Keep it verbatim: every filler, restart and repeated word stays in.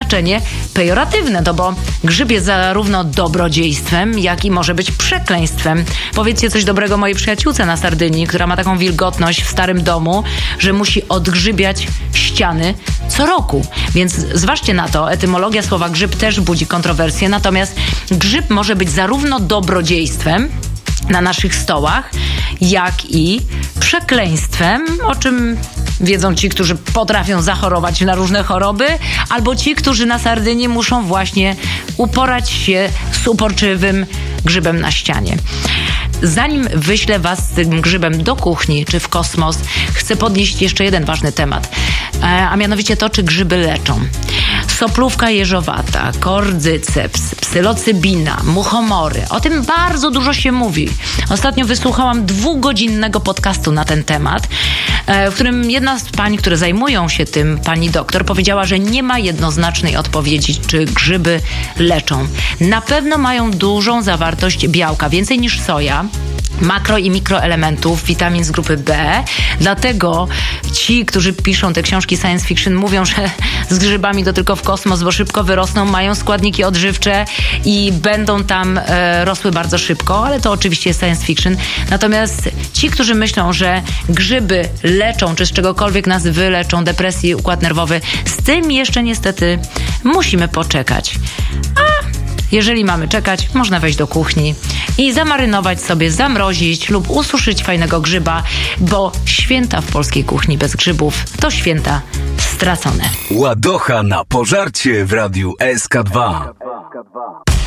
znaczenie pejoratywne, to bo grzyb jest zarówno dobrodziejstwem, jak i może być przekleństwem. Powiedzcie coś dobrego mojej przyjaciółce na Sardynii, która ma taką wilgotność w starym domu, że musi odgrzybiać ściany co roku. Więc zważcie na to, etymologia słowa grzyb też budzi kontrowersje, natomiast grzyb może być zarówno dobrodziejstwem na naszych stołach, jak i przekleństwem, o czym wiedzą ci, którzy potrafią zachorować na różne choroby, albo ci, którzy na Sardynii muszą właśnie uporać się z uporczywym grzybem na ścianie. Zanim wyślę was z tym grzybem do kuchni czy w kosmos, chcę podnieść jeszcze jeden ważny temat, a mianowicie to, czy grzyby leczą. Soplówka jeżowata, kordyceps, psylocybina, muchomory. O tym bardzo dużo się mówi. Ostatnio wysłuchałam dwugodzinnego podcastu na ten temat, w którym jedna z pań, które zajmują się tym, pani doktor, powiedziała, że nie ma jednoznacznej odpowiedzi, czy grzyby leczą. Na pewno mają dużą zawartość białka, więcej niż soja, makro i mikroelementów, witamin z grupy B. Dlatego ci, którzy piszą te książki science fiction, mówią, że z grzybami to tylko w kosmos, bo szybko wyrosną, mają składniki odżywcze i będą tam e, rosły bardzo szybko, ale to oczywiście jest science fiction. Natomiast ci, którzy myślą, że grzyby leczą, czy z czegokolwiek nas wyleczą, depresji, układ nerwowy, z tym jeszcze niestety musimy poczekać. A jeżeli mamy czekać, można wejść do kuchni i zamarynować sobie, zamrozić lub ususzyć fajnego grzyba, bo święta w polskiej kuchni bez grzybów to święta stracone. Ładocha na pożarcie w radiu S K dwa.